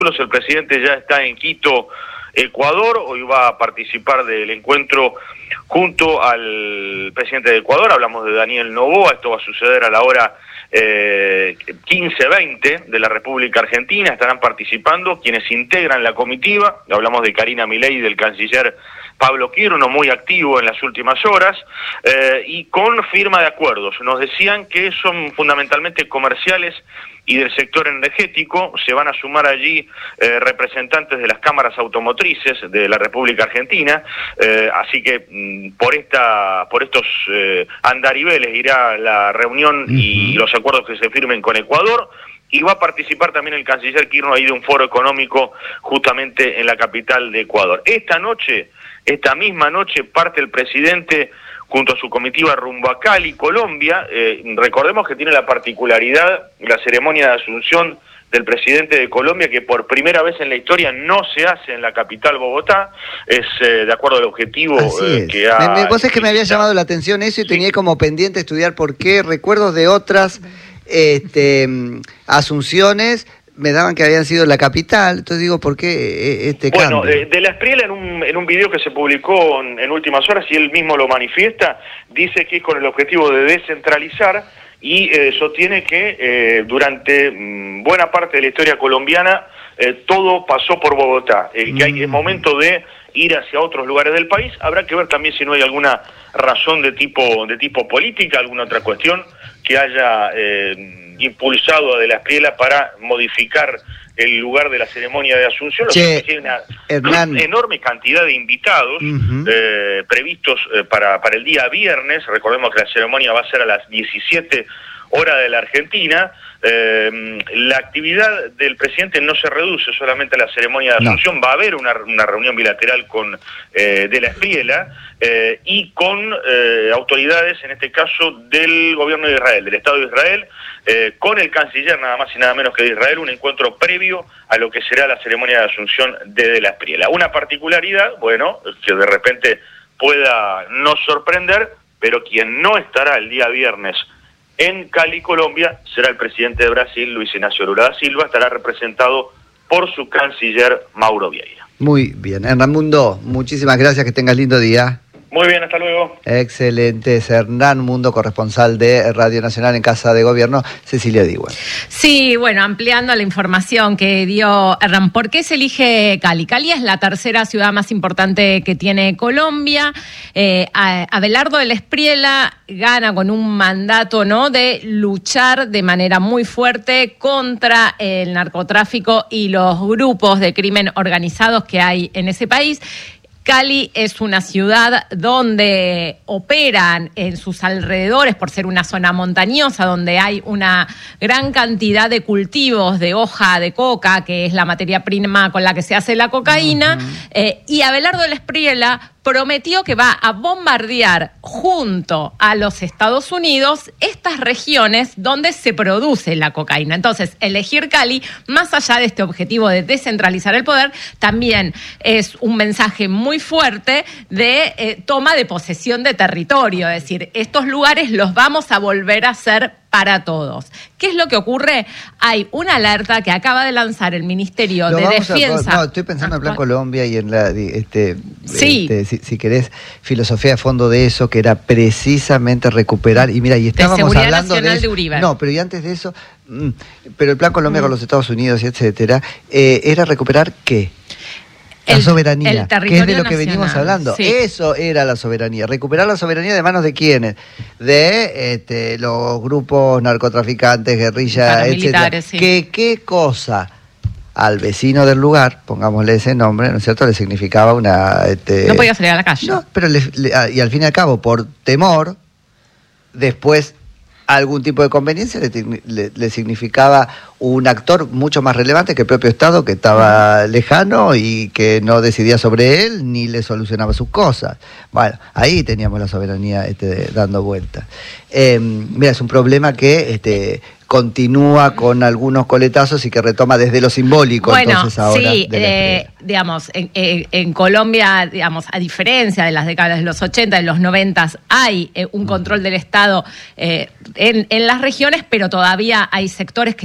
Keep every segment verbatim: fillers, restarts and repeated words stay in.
El presidente ya está en Quito, Ecuador. Hoy va a participar del encuentro junto al presidente de Ecuador. Hablamos de Daniel Noboa. Esto va a suceder a la hora eh, quince veinte de la República Argentina. Estarán participando quienes integran la comitiva. Hablamos de Karina Milei y del canciller Pablo Quirno, muy activo en las últimas horas, eh, y con firma de acuerdos. Nos decían que son fundamentalmente comerciales y del sector energético. Se van a sumar allí eh, representantes de las cámaras automotrices de la República Argentina, eh, así que mm, por esta por estos eh, andariveles irá la reunión uh-huh. y los acuerdos que se firmen con Ecuador. Y va a participar también el canciller Quirno ahí de un foro económico justamente en la capital de Ecuador. Esta noche, esta misma noche, parte el presidente junto a su comitiva rumbo a Cali, Colombia. Eh, recordemos que tiene la particularidad, la ceremonia de asunción del presidente de Colombia, que por primera vez en la historia no se hace en la capital Bogotá, es eh, de acuerdo al objetivo eh, que ha... Me, me, vos es que me había llamado la atención eso y sí. tenía como pendiente estudiar por qué recuerdos de otras este, asunciones me daban que habían sido la capital, entonces digo, ¿por qué este bueno, cambio? Bueno, eh, de la Espriella en un, en un video que se publicó en, en últimas horas, y él mismo lo manifiesta, dice que es con el objetivo de descentralizar y eh, sostiene que eh, durante mmm, buena parte de la historia colombiana eh, todo pasó por Bogotá, eh, que hay, es momento de ir hacia otros lugares del país. Habrá que ver también si no hay alguna razón de tipo, de tipo política, alguna otra cuestión que haya... Eh, impulsado a De la Espriella para modificar el lugar de la ceremonia de asunción. Lo che, que tiene una Hernán. enorme cantidad de invitados uh-huh. eh, previstos eh, para, para el día viernes. Recordemos que la ceremonia va a ser a las diecisiete horas de la Argentina. Eh, la actividad del presidente no se reduce solamente a la ceremonia de asunción, no. Va a haber una, una reunión bilateral con eh, De la Espriella eh, y con eh, autoridades, en este caso del gobierno de Israel, del Estado de Israel, eh, con el canciller nada más y nada menos que de Israel, un encuentro previo a lo que será la ceremonia de asunción de De la Espriella. Una particularidad, bueno, que de repente pueda no sorprender, pero quien no estará el día viernes en Cali, Colombia, será el presidente de Brasil, Luis Ignacio Lula da Silva. Estará representado por su canciller, Mauro Vieira. Muy bien. Hernán Mundo, muchísimas gracias, que tengas lindo día. Muy bien, hasta luego. Excelente, es Hernán Mundo, corresponsal de Radio Nacional en Casa de Gobierno. Cecilia Diwan. Sí, bueno, ampliando la información que dio Hernán, ¿por qué se elige Cali? Cali es la tercera ciudad más importante que tiene Colombia. Eh, Abelardo de la Espriella gana con un mandato, ¿no?, de luchar de manera muy fuerte contra el narcotráfico y los grupos de crimen organizados que hay en ese país. Cali es una ciudad donde operan en sus alrededores, por ser una zona montañosa, donde hay una gran cantidad de cultivos de hoja de coca, que es la materia prima con la que se hace la cocaína, uh-huh. eh, y Abelardo de la Espriella prometió que va a bombardear junto a los Estados Unidos estas regiones donde se produce la cocaína. Entonces, elegir Cali, más allá de este objetivo de descentralizar el poder, también es un mensaje muy fuerte de eh, toma de posesión de territorio. Es decir, estos lugares los vamos a volver a hacer para todos. ¿Qué es lo que ocurre? Hay una alerta que acaba de lanzar el Ministerio Lo de Defensa. A, no, estoy pensando en Plan Colombia y en la, este, sí. este, si, si querés, filosofía de fondo de eso, que era precisamente recuperar, y mira, y estábamos de Seguridad hablando Nacional de, de Uribe. No, pero y antes de eso, pero el Plan Colombia mm. con los Estados Unidos y etcétera, eh, era recuperar ¿qué? La el, soberanía, el que es de lo que nacional. venimos hablando. Sí. Eso era la soberanía. Recuperar la soberanía de manos de quiénes, de este, los grupos narcotraficantes, guerrillas, etcétera. Sí. ¿Qué, ¿Qué cosa al vecino del lugar, pongámosle ese nombre, ¿no es cierto?, le significaba una... Este, no podía salir a la calle. No, pero le, le, y al fin y al cabo, por temor, después algún tipo de conveniencia le, le, le significaba un actor mucho más relevante que el propio Estado, que estaba lejano y que no decidía sobre él ni le solucionaba sus cosas. Bueno, ahí teníamos la soberanía este, dando vueltas. Eh, mira, es un problema que este, continúa con algunos coletazos y que retoma desde lo simbólico. Bueno, entonces ahora sí, eh, digamos, en, en, en Colombia, digamos, a diferencia de las décadas de los ochenta, de los noventa, hay eh, un control del Estado eh, en, en las regiones, pero todavía hay sectores que son dominados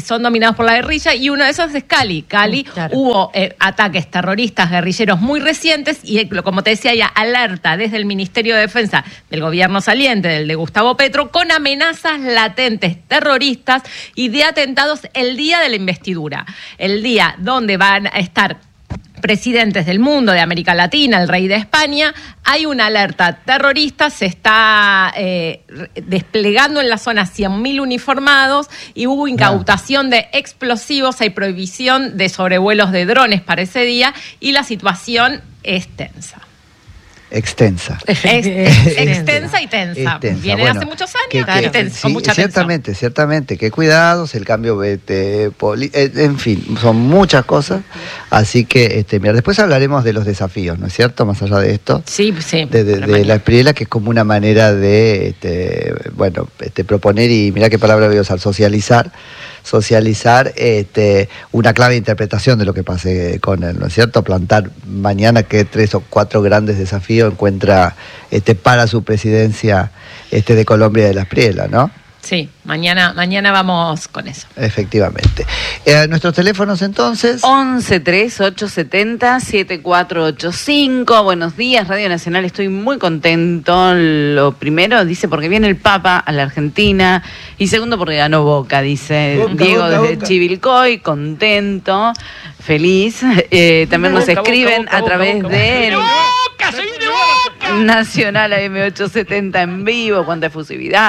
asesinados por la guerrilla, y uno de esos es Cali. Cali, claro. Hubo eh, ataques terroristas guerrilleros muy recientes y, eh, como te decía, ya alerta desde el Ministerio de Defensa del gobierno saliente, del de Gustavo Petro, con amenazas latentes terroristas y de atentados el día de la investidura. El día donde van a estar presidentes del mundo, de América Latina, el rey de España. Hay una alerta terrorista, se está eh, desplegando en la zona cien mil uniformados y hubo incautación de explosivos, hay prohibición de sobrevuelos de drones para ese día y la situación es tensa. Extensa. Es, es, extensa y tensa. Extensa. Vienen bueno, hace muchos años. Que, que, tensa, sí, con mucha ciertamente, tensión. ciertamente. Qué cuidados, el cambio, este, poli, en fin, son muchas cosas. Así que, este, mira, después hablaremos de los desafíos, ¿no es cierto? Más allá de esto. Sí, sí. De, de, de la Espriella, que es como una manera de, este, bueno, este, proponer y, mira qué palabra voy a usar, socializar. socializar este, una clave de interpretación de lo que pase con él, ¿no es cierto? Plantar mañana que tres o cuatro grandes desafíos encuentra este, para su presidencia este, de Colombia y de la Espriella, ¿no? Sí, mañana, mañana vamos con eso. Efectivamente. Eh, ¿Nuestros teléfonos entonces? once tres ocho setenta siete cuatro ocho cinco. Buenos días, Radio Nacional. Estoy muy contento. Lo primero, dice, porque viene el Papa a la Argentina. Y segundo, porque ganó Boca, dice Boca, Diego Boca, desde Boca. Chivilcoy. Contento, feliz. Eh, también Boca, nos escriben Boca, Boca, a través Boca, de... Boca, Boca, soy de Boca. Nacional A M ochocientos setenta en vivo, cuánta efusividad.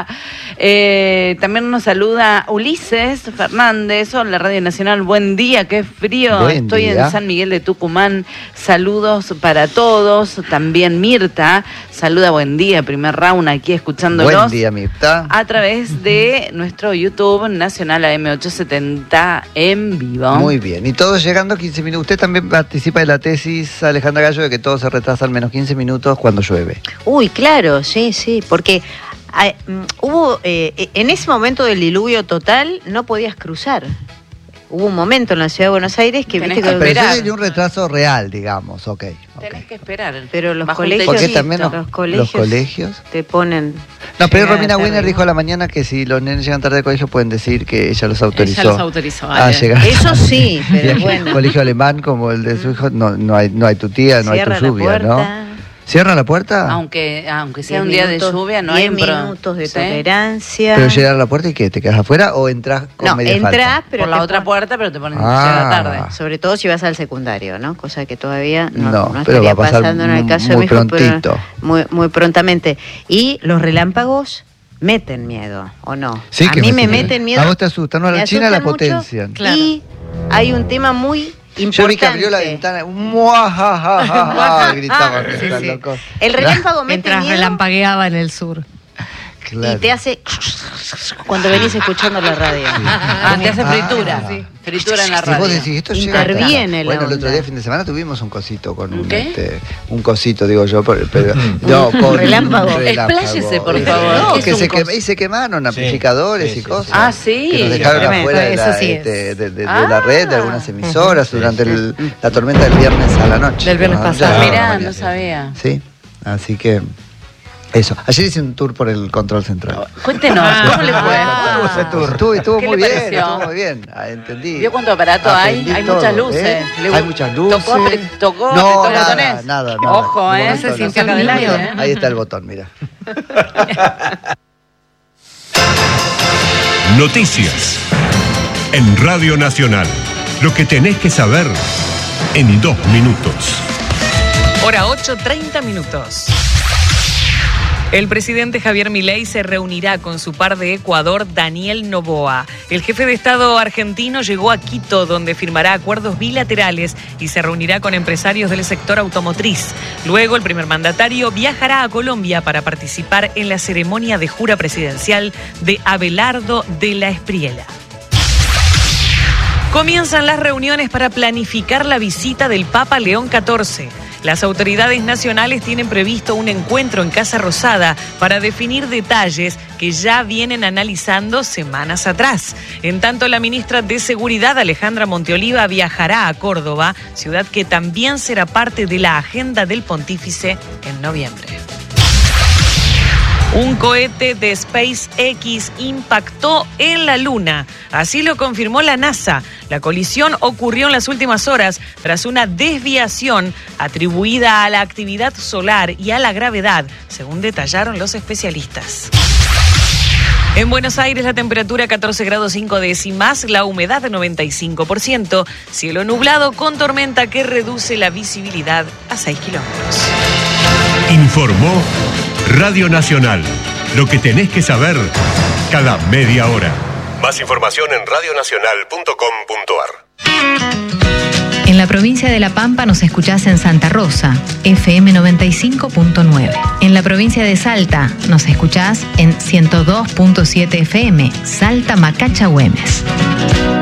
Eh, también nos saluda Ulises Fernández. Hola, Radio Nacional, buen día, qué frío. Buen Estoy día. En San Miguel de Tucumán. Saludos para todos. También Mirta saluda, buen día, primer round aquí escuchándolos. Buen día, Mirta. A través de nuestro YouTube Nacional A M ochocientos setenta en vivo. Muy bien, y todos llegando a quince minutos. Usted también participa de la tesis, Alejandra Gallo, de que todo se retrasa al menos quince minutos cuando llueve. Uy, claro, sí, sí, porque hay, um, hubo, eh, en ese momento del diluvio total no podías cruzar. Hubo un momento en la ciudad de Buenos Aires que Tenés viste que que... Pero hay un retraso real, digamos, ok. okay. Tenés que esperar. Pero los Bajo colegios, Porque también no, los colegios, los colegios te ponen... No, pero Romina Winner dijo a la mañana que si los nenes llegan tarde al colegio pueden decir que ella los autorizó. Ella los autorizó. A llegar. Eso sí, pero Bien, bueno. Colegio alemán como el de su hijo, no, no hay, no hay tu tía, no Cierra hay tu lluvia, ¿no? ¿Cierra la puerta? Aunque, aunque sea un día minutos, de lluvia, no hay diez minutos de ¿sí? tolerancia. ¿Pero llegar a la puerta y qué? ¿Te quedas afuera o entras con no, media entrás, falta? pero por la otra pon... puerta, pero te ponen ah. que llegar tarde. Sobre todo si vas al secundario, ¿no? Cosa que todavía no, no, no pero estaría va a pasar pasando en el caso muy de mi hijo, prontito. Pero muy, muy prontamente. Y los relámpagos meten miedo, ¿o no? Sí, a que mí me, me meten miedo. A vos te asustan, no, a la China la potencian. Claro. Y hay un tema muy importante. Yo vi que abrió la ventana, ¡muajajaja! Gritaban, sí, sí. Locos. El relámpago mete Mientras miedo. relampagueaba en el sur. Claro. Y te hace cuando venís escuchando la radio. Sí. Ah, te hace fritura. Ah, sí. Fritura en la radio. Y vos decís, esto interviene llega. la Bueno, el otro onda. día, fin de semana, tuvimos un cosito con un, ¿Qué? este, un cosito, digo yo, pero, pero no, con un relámpago. Un relámpago. Expláyese, por Eh, favor. No, ¿Qué que es se un quema, cos- y se quemaron amplificadores sí, y sí, cosas. sí. Ah, sí. Que nos dejaron Tremendo, afuera de eso la, sí es. este, de, de- de Ah. la red de algunas emisoras durante el, la tormenta del viernes a la noche. Del viernes Ah, pasado. ya, Mirá, mañana. no sabía. Sí, así que eso. Ayer hice un tour por el control central. Cuéntenos, Ah. ¿cómo le fue? Ah. Estuvo ese tour. Estuvo, estuvo ¿Qué muy le bien, pareció? estuvo muy bien. Ah, entendí. ¿Vio cuánto aparato hay? Aprendí Hay todo, muchas luces. ¿eh? Le- Hay muchas luces. ¿Tocó, apre- tocó, No, apretó nada, botones? nada, nada. Ojo, ¿eh? No, Se no, sintió saca el del niño, aire, ¿eh? Ahí está el botón, mira. Noticias en Radio Nacional. Lo que tenés que saber en dos minutos. Hora ocho, treinta minutos. El presidente Javier Milei se reunirá con su par de Ecuador, Daniel Noboa. El jefe de Estado argentino llegó a Quito, donde firmará acuerdos bilaterales y se reunirá con empresarios del sector automotriz. Luego, el primer mandatario viajará a Colombia para participar en la ceremonia de jura presidencial de Abelardo de la Espriella. Comienzan las reuniones para planificar la visita del Papa León catorce. Las autoridades nacionales tienen previsto un encuentro en Casa Rosada para definir detalles que ya vienen analizando semanas atrás. En tanto, la ministra de Seguridad, Alejandra Monteoliva, viajará a Córdoba, ciudad que también será parte de la agenda del pontífice en noviembre. Un cohete de SpaceX impactó en la Luna. Así lo confirmó la NASA. La colisión ocurrió en las últimas horas tras una desviación atribuida a la actividad solar y a la gravedad, según detallaron los especialistas. En Buenos Aires la temperatura catorce grados cinco décimas, la humedad noventa y cinco por ciento, cielo nublado con tormenta que reduce la visibilidad a seis kilómetros. Informó Radio Nacional. Lo que tenés que saber cada media hora. Más información en radionacional punto com punto ar. En la provincia de La Pampa nos escuchás en Santa Rosa, F M noventa y cinco punto nueve. En la provincia de Salta nos escuchás en ciento dos punto siete F M, Salta Macacha Güemes.